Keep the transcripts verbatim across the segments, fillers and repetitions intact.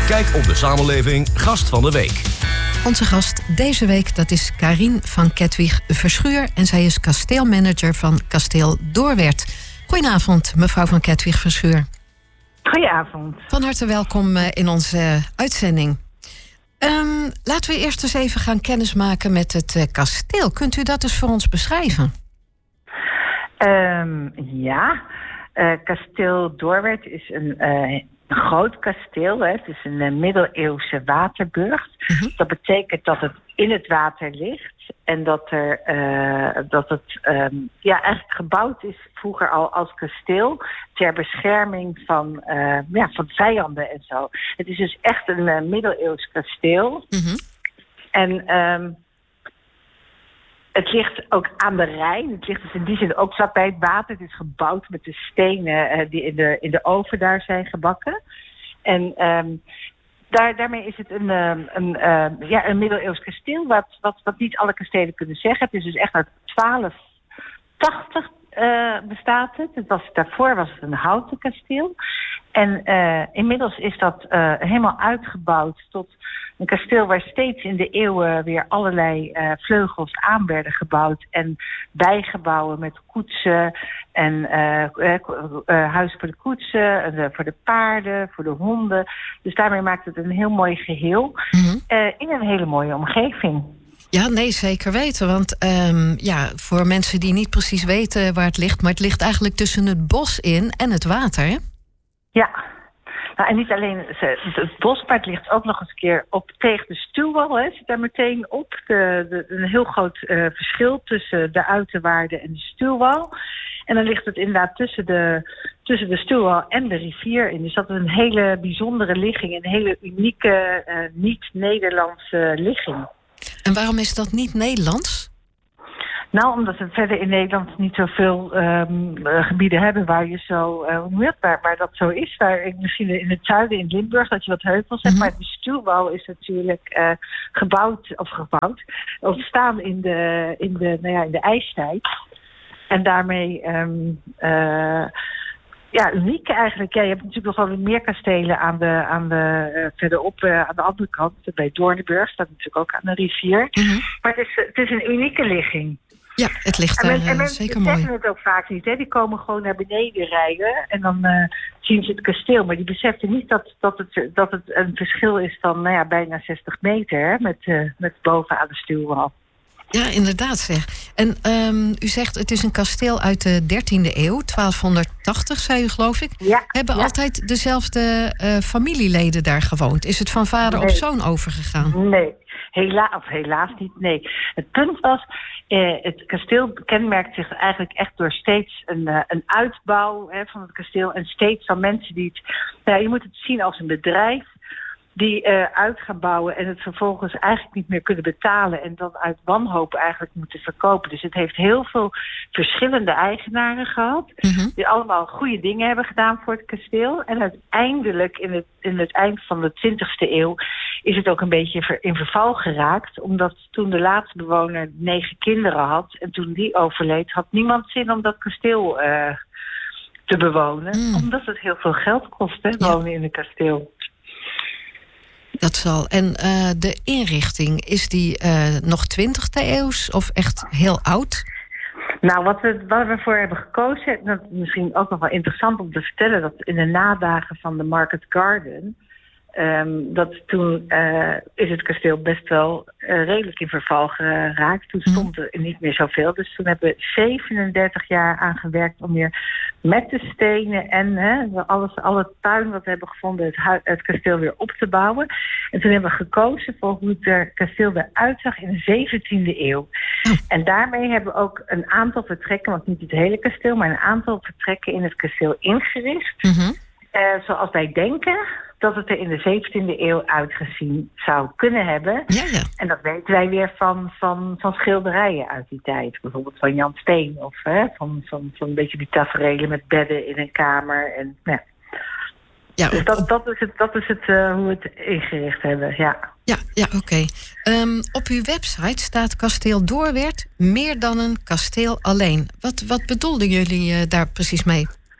Kijk op de samenleving Gast van de Week. Onze gast deze week, dat is Karien van Kettwig Verschuur. En zij is kasteelmanager van Kasteel Doorwerth. Goedenavond, mevrouw van Kettwig Verschuur. Goedenavond. Van harte welkom in onze uitzending. Um, laten we eerst eens even gaan kennismaken met het uh, kasteel. Kunt u dat eens voor ons beschrijven? Um, ja, uh, Kasteel Doorwerth is een uh, groot kasteel. Hè. Het is een uh, middeleeuwse waterburcht. Uh-huh. Dat betekent dat het in het water ligt. En dat, er, uh, dat het um, ja, eigenlijk gebouwd is vroeger al als kasteel ter bescherming van, uh, ja, van vijanden en zo. Het is dus echt een uh, middeleeuws kasteel. Mm-hmm. En um, het ligt ook aan de Rijn. Het ligt dus in die zin ook vlakbij het water. Het is gebouwd met de stenen uh, die in de, in de oven daar zijn gebakken. En um, Daar, daarmee is het een, een, een, uh, ja, een middeleeuws kasteel, wat, wat, wat niet alle kastelen kunnen zeggen. Het is dus echt uit twaalf tachtig uh, bestaat het. het was, daarvoor was het een houten kasteel. En uh, inmiddels is dat uh, helemaal uitgebouwd tot een kasteel waar steeds in de eeuwen weer allerlei uh, vleugels aan werden gebouwd. En bijgebouwen met koetsen en uh, uh, uh, huis voor de koetsen, uh, voor de paarden, voor de honden. Dus daarmee maakt het een heel mooi geheel mm-hmm. uh, in een hele mooie omgeving. Ja, nee, zeker weten. Want um, ja, voor mensen die niet precies weten waar het ligt, maar het ligt eigenlijk tussen het bos in en het water, hè? Ja. Nou, en niet alleen het bos, maar het ligt ook nog eens een keer op tegen de stuwwal. Hè, zit daar meteen op. De, de, een heel groot uh, verschil tussen de uiterwaarden en de stuwwal. En dan ligt het inderdaad tussen de, tussen de stuwwal en de rivier in. Dus dat is een hele bijzondere ligging. Een hele unieke, uh, niet-Nederlandse ligging. En waarom is dat niet Nederlands? Nou, omdat we verder in Nederland niet zoveel um, uh, gebieden hebben waar je zo, uh, hoe heet, waar, waar dat zo is. Waar, misschien in het zuiden, in Limburg, dat je wat heuvels hebt. Mm-hmm. Maar de stuwwal is natuurlijk uh, gebouwd, of gebouwd, ontstaan in de, in de, nou ja, in de ijstijd. En daarmee, um, uh, ja, uniek eigenlijk. Ja, je hebt natuurlijk nog wel meer kastelen aan de, aan de, uh, verderop, uh, aan de andere kant. Bij Doornenburg staat natuurlijk ook aan de rivier. Mm-hmm. Maar het is, het is een unieke ligging. Ja, het ligt daar uh, zeker mooi. En mensen het ook vaak niet. Hè? Die komen gewoon naar beneden rijden en dan uh, zien ze het kasteel. Maar die beseffen niet dat, dat, het, dat het een verschil is van nou ja, bijna zestig meter hè? Met, uh, met bovenaan de stuwwal. Ja, inderdaad zeg. En um, u zegt het is een kasteel uit de dertiende eeuw, twaalfhonderdtachtig zei u geloof ik. Ja, Hebben ja. altijd dezelfde uh, familieleden daar gewoond? Is het van vader nee. op zoon overgegaan? Nee, Hela- of helaas niet, nee. Het punt was, eh, het kasteel kenmerkt zich eigenlijk echt door steeds een, uh, een uitbouw hè, van het kasteel. En steeds van mensen die het, nou, je moet het zien als een bedrijf die uh, uit gaan bouwen en het vervolgens eigenlijk niet meer kunnen betalen en dan uit wanhoop eigenlijk moeten verkopen. Dus het heeft heel veel verschillende eigenaren gehad, mm-hmm. die allemaal goede dingen hebben gedaan voor het kasteel. En uiteindelijk in het, in het eind van de twintigste eeuw is het ook een beetje in verval geraakt, omdat toen de laatste bewoner negen kinderen had en toen die overleed, had niemand zin om dat kasteel uh, te bewonen, mm. omdat het heel veel geld kost, hè, wonen ja. in een kasteel. Dat zal. En uh, de inrichting, is die uh, nog twintigste eeuws of echt heel oud? Nou, wat we, wat we voor hebben gekozen, dat is misschien ook nog wel interessant om te vertellen, dat in de nadagen van de Market Garden, um, dat toen uh, is het kasteel best wel uh, redelijk in verval geraakt. Toen stond er niet meer zoveel. Dus toen hebben we zevenendertig jaar aan gewerkt om weer met de stenen en hè, alles, alle tuin wat we hebben gevonden, het, hu- het kasteel weer op te bouwen. En toen hebben we gekozen voor hoe het er kasteel eruit zag in de zeventiende eeuw. Oh. En daarmee hebben we ook een aantal vertrekken, want niet het hele kasteel, maar een aantal vertrekken in het kasteel ingericht. Mm-hmm. Uh, zoals wij denken dat het er in de zeventiende eeuw uitgezien zou kunnen hebben. Ja, ja. En dat weten wij weer van, van, van schilderijen uit die tijd. Bijvoorbeeld van Jan Steen. Of hè, van, van, van een beetje die taferelen met bedden in een kamer. En, ja. Ja, dus dat, dat is het, dat is het uh, hoe we het ingericht hebben, ja. Ja, ja oké. Okay. Um, op uw website staat Kasteel Doorwerth meer dan een kasteel alleen. Wat, wat bedoelden jullie uh, daar precies mee?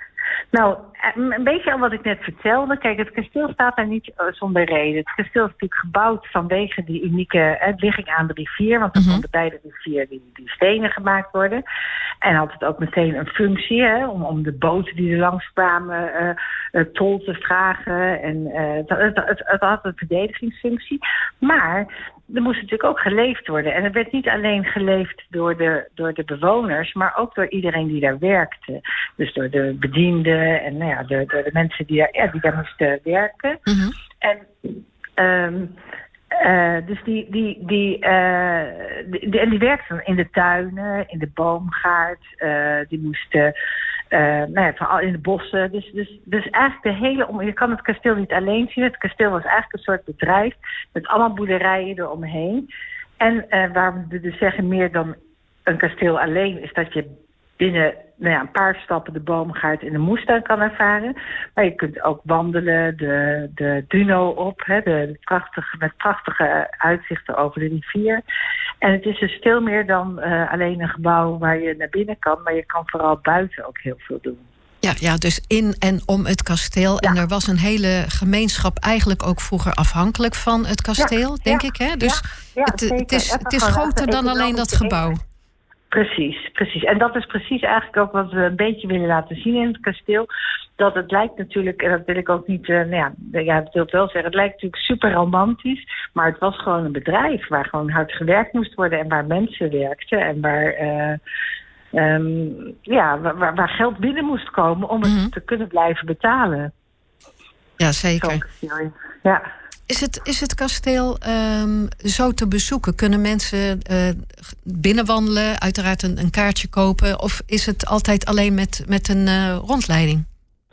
Nou, een beetje al wat ik net vertelde. Kijk, het kasteel staat daar niet zonder reden. Het kasteel is natuurlijk gebouwd vanwege die unieke eh, ligging aan de rivier. Want er konden bij de rivier die, die stenen gemaakt worden. En had het ook meteen een functie, hè, om, om de boten die er langs kwamen uh, uh, tol te vragen. En uh, het, het, het, het had een verdedigingsfunctie. Maar er moest natuurlijk ook geleefd worden. En er werd niet alleen geleefd door de, door de bewoners, maar ook door iedereen die daar werkte. Dus door de bedienden en nou ja, de, de, de mensen die daar, ja, die daar moesten werken. Mm-hmm. En um, uh, dus die, die, die, uh, die, die, en die werkten in de tuinen, in de boomgaard. Uh, die moesten Uh, nou ja, vooral in de bossen. Dus, dus, dus eigenlijk de hele... Om, je kan het kasteel niet alleen zien. Het kasteel was eigenlijk een soort bedrijf met allemaal boerderijen eromheen. En uh, waarom we dus zeggen meer dan een kasteel alleen, is dat je binnen nou ja, een paar stappen de boomgaard in de moestuin kan ervaren. Maar je kunt ook wandelen de, de Duno op, hè, de, de prachtige, met prachtige uitzichten over de rivier. En het is dus veel meer dan uh, alleen een gebouw waar je naar binnen kan, maar je kan vooral buiten ook heel veel doen. Ja, ja, dus in en om het kasteel. Ja. En er was een hele gemeenschap eigenlijk ook vroeger afhankelijk van het kasteel, ja, denk ja, ik. Hè? Dus ja, ja, het, het is, het is groter dan alleen dat gebouw. Precies, precies. En dat is precies eigenlijk ook wat we een beetje willen laten zien in het kasteel. Dat het lijkt natuurlijk, en dat wil ik ook niet, uh, nou ja, ja, ik wil het wel zeggen, het lijkt natuurlijk super romantisch, maar het was gewoon een bedrijf waar gewoon hard gewerkt moest worden en waar mensen werkten en waar, uh, um, ja, waar, waar geld binnen moest komen om het mm-hmm. te kunnen blijven betalen. Ja, zeker. Zo, ja. Is het, is het kasteel um, zo te bezoeken? Kunnen mensen uh, binnenwandelen, uiteraard een, een kaartje kopen? Of is het altijd alleen met, met een uh, rondleiding?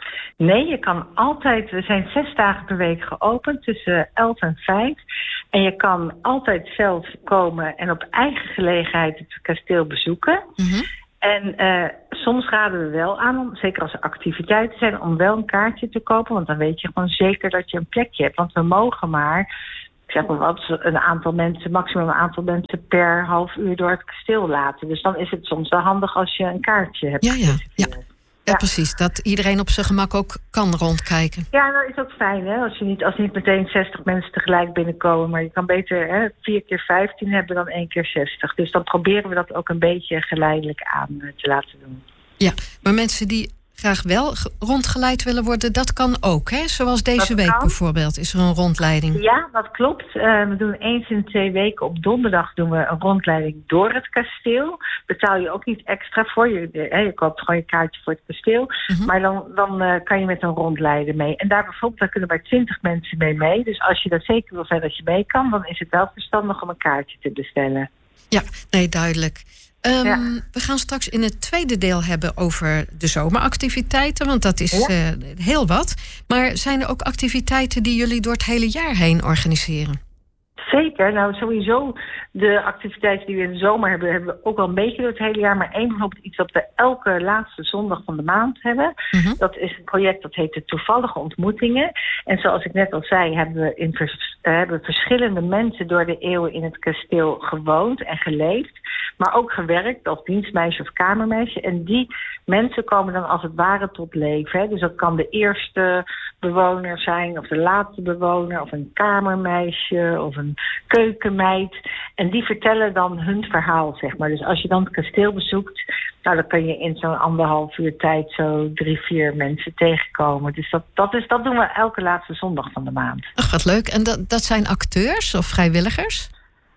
Nee, je kan altijd... We zijn zes dagen per week geopend, tussen elf en vijf. En je kan altijd zelf komen en op eigen gelegenheid het kasteel bezoeken. Mm-hmm. En uh, soms raden we wel aan, om, zeker als er activiteiten zijn, om wel een kaartje te kopen. Want dan weet je gewoon zeker dat je een plekje hebt. Want we mogen maar, ik zeg maar wat, een aantal mensen, maximum een aantal mensen per half uur door het kasteel laten. Dus dan is het soms wel handig als je een kaartje hebt. Ja, ja, ja. Ja, ja, precies. Dat iedereen op zijn gemak ook kan rondkijken. Ja, dat is ook fijn, hè. Als je niet, als niet meteen zestig mensen tegelijk binnenkomen. Maar je kan beter hè, vier keer vijftien hebben dan één keer zestig. Dus dan proberen we dat ook een beetje geleidelijk aan te laten doen. Ja, maar mensen die graag wel rondgeleid willen worden, dat kan ook, hè? Zoals deze dat week kan. Bijvoorbeeld, is er een rondleiding. Ja, dat klopt. Uh, we doen eens in twee weken op donderdag doen we een rondleiding door het kasteel. Betaal je ook niet extra voor. Je, uh, je koopt gewoon je kaartje voor het kasteel. Uh-huh. Maar dan, dan uh, kan je met een rondleider mee. En daar bijvoorbeeld, daar kunnen maar twintig mensen mee mee. Dus als je dat zeker wil zijn dat je mee kan, dan is het wel verstandig om een kaartje te bestellen. Ja, nee, duidelijk. Um, ja. We gaan straks in het tweede deel hebben over de zomeractiviteiten, want dat is ja. uh, heel wat. Maar zijn er ook activiteiten die jullie door het hele jaar heen organiseren? Zeker. Nou, sowieso de activiteiten die we in de zomer hebben, hebben we ook wel een beetje door het hele jaar. Maar één bijvoorbeeld iets wat we elke laatste zondag van de maand hebben. Mm-hmm. Dat is een project dat heet de Toevallige Ontmoetingen. En zoals ik net al zei, hebben we in vers, uh, hebben verschillende mensen door de eeuwen in het kasteel gewoond en geleefd. Maar ook gewerkt als dienstmeisje of kamermeisje. En die mensen komen dan als het ware tot leven. Hè. Dus dat kan de eerste bewoner zijn, of de laatste bewoner, of een kamermeisje, of een keukenmeid. En die vertellen dan hun verhaal, zeg maar. Dus als je dan het kasteel bezoekt, nou, dan kan je in zo'n anderhalf uur tijd zo drie, vier mensen tegenkomen. Dus dat, dat, is, dat doen we elke laatste zondag van de maand. Ach, wat leuk. En dat, dat zijn acteurs of vrijwilligers?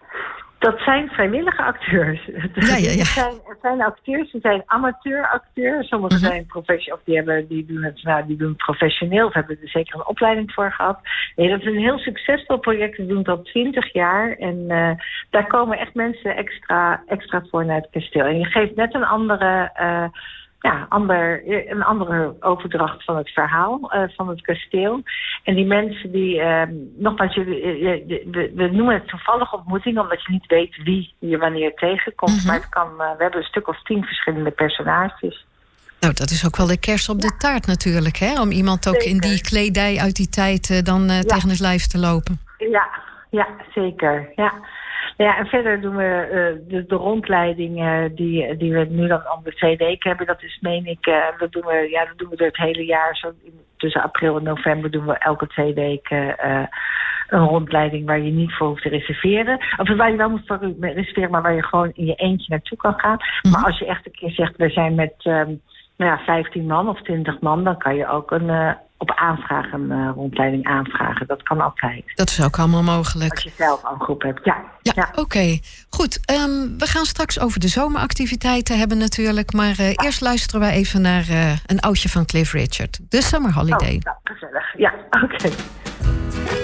Dat zijn vrijwillige acteurs. Ja, ja, ja. Het, zijn, het zijn acteurs, ze zijn amateuracteurs. Sommigen uh-huh. zijn professioneel, of die, hebben, die, doen het, nou, die doen het professioneel, of hebben er zeker een opleiding voor gehad. Nee, dat is een heel succesvol project. We doen het al twintig jaar. En uh, daar komen echt mensen extra, extra voor naar het kasteel. En je geeft net een andere... Uh, Ja, ander, een andere overdracht van het verhaal uh, van het kasteel. En die mensen die, uh, nogmaals, je, je, je, we, we noemen het toevallige ontmoeting, omdat je niet weet wie je wanneer tegenkomt. Mm-hmm. Maar het kan, uh, we hebben een stuk of tien verschillende personages. Nou, dat is ook wel de kers op de taart natuurlijk, hè? Om iemand ook zeker. In die kledij uit die tijd uh, dan uh, ja. tegen het lijf te lopen. Ja, ja, zeker, ja. Ja, en verder doen we uh, de, de rondleiding uh, die, die we nu dan om de twee weken hebben. Dat is, meen ik, uh, dat doen we, ja, dat doen we door het hele jaar. Zo in, tussen april en november doen we elke twee weken uh, een rondleiding waar je niet voor hoeft te reserveren. Of waar je wel moet voor reserveren, maar waar je gewoon in je eentje naartoe kan gaan. Mm-hmm. Maar als je echt een keer zegt, we zijn met um, nou ja, vijftien man of twintig man, dan kan je ook een... Uh, op aanvraag een uh, rondleiding aanvragen. Dat kan altijd. Dat is ook allemaal mogelijk. Als je zelf al een groep hebt, ja. Ja, ja. oké. Okay. Goed, um, we gaan straks over de zomeractiviteiten hebben natuurlijk. Maar uh, ja. eerst luisteren wij even naar uh, een oudje van Cliff Richard. The Summer Holiday. Oh, nou, gezellig. Ja, oké. Okay.